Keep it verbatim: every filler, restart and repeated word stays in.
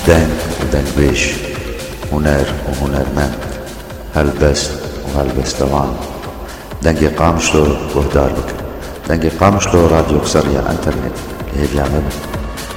دنگ ودنگبيش، هنر وهنرمند، هلبست وهلبستوان. دنگی قامشلو وهدار بك، دنگی قامشلو راديو قصرية انترنت. هي اليوم